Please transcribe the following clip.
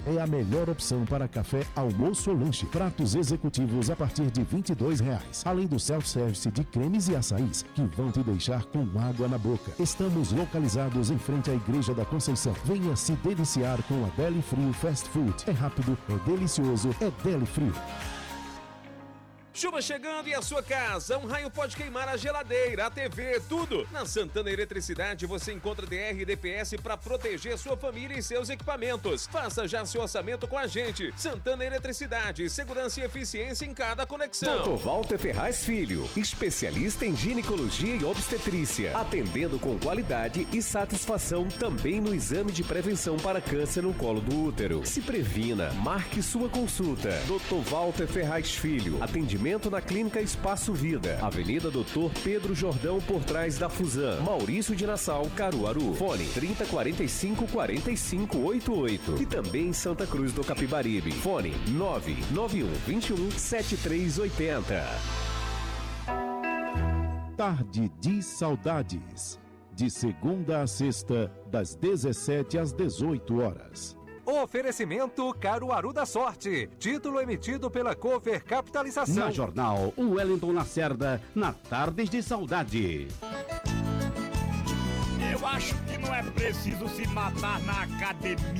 é a melhor opção para café, almoço ou lanche. Pratos executivos a partir de R$ 22,00. Além do self-service de cremes e açaís, que vão te deixar com água na boca. Estamos localizados em frente à Igreja da Conceição. Venha se deliciar com a Deli Frio Fast Food. É rápido, é delicioso, é Deli Frio. Chuva chegando e a sua casa, um raio pode queimar a geladeira, a TV, tudo. Na Santana Eletricidade você encontra DR e DPS para proteger sua família e seus equipamentos. Faça já seu orçamento com a gente. Santana Eletricidade, segurança e eficiência em cada conexão. Dr. Walter Ferraz Filho, especialista em ginecologia e obstetrícia, atendendo com qualidade e satisfação também no exame de prevenção para câncer no colo do útero. Se previna, marque sua consulta. Dr. Walter Ferraz Filho, atendimento na Clínica Espaço Vida, Avenida Dr. Pedro Jordão, por trás da Fusan, Maurício de Nassau, Caruaru. Fone 3045-4588 e também em Santa Cruz do Capibaribe. Fone 99121-7380. Tarde de Saudades. De segunda a sexta, das 17 às 18 horas. Oferecimento Caruaru da Sorte. Título emitido pela Cover Capitalização. Na Jornal, o Wellington Lacerda, na Tardes de Saudade. Eu acho que não é preciso se matar na academia.